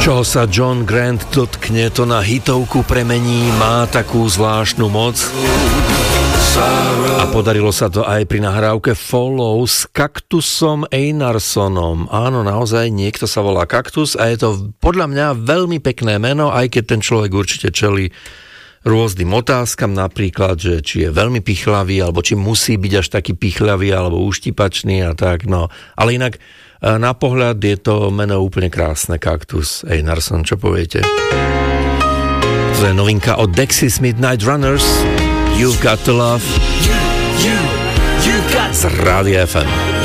Čo sa John Grant dotkne, to na hitovku premení, má takú zvláštnu moc. A podarilo sa to aj pri nahrávke Follow s Kaktusom Einarsonom. Áno, naozaj niekto sa volá Kaktus a je to podľa mňa veľmi pekné meno, aj keď ten človek určite čelí rôznym otázkam, napríklad, že či je veľmi pichlavý, alebo či musí byť až taký pichlavý, alebo uštipačný a tak, no. Ale inak na pohľad je to meno úplne krásne, Kaktus Einarson, čo poviete? To je novinka od Dexys Midnight Runners, You've Got to Love, z Rádia FM.